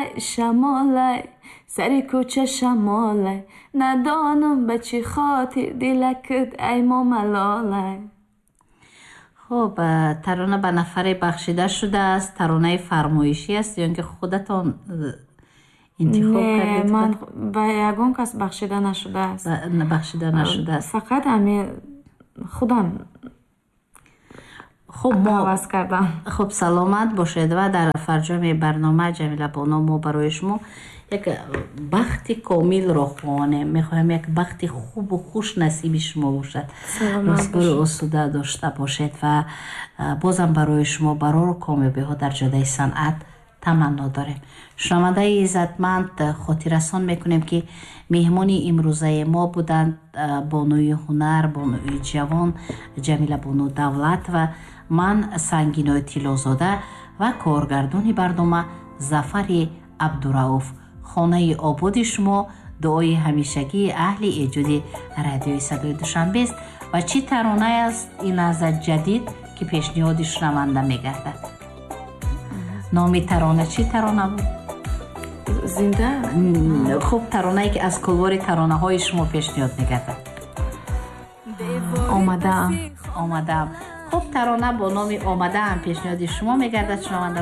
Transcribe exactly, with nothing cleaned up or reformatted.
шамолай шамолай сари кӯча шамолай надонам ба чӣ хотир дилакит ай момалолай. хуб, тарона ба нафаре бахшида шудааст. Таронаи фармоишӣ аст ё ин ки худатон интихоб кардед? Не, ман ба ягон кас бахшида нашудааст. Бахшида нашудааст. Фақат ами худам хуб мо аваз кардам. хуб, саломат бошед ва дар фарҷоми барнома Ҷамила Боно мо барои шумо як бахти комилро хоҳонем. Мехоҳем як бахти хубу хуш насиби шумо бошад. рӯзгори осуда дошта бошед ва бозам барои шумо барору комёбиҳо дар ҷодаи санъат таманно дорем. шунавандаи иззатманд, хотиррасон мекунем ки меҳмони имрӯзаи мо буданд бонуи ҳунар, бонуи ҷавон Ҷамила Боно Давлат ва ман Сангинои Тиллозода ва коргардони барнома Зафари Абдурауф. хонаи ободи шумо дуои ҳамишагии аҳли эҷоди радиои Садои Душанбест. ва чӣ таронае аст ин аз ҷадид ки пешниҳоди шунаванда мегардад? номи тарона чӣ тарона буд? Зинда. хуб, таронае ки аз кулвори таронаҳои шумо пешниҳод мегардад? омадаам омадаам. хуб, тарона бо номи омадаам пешниҳоди шумо мегардад. шунаванда